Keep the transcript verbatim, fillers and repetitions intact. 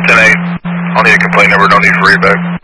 ten eight. I'll need a complaint number, no need for readback.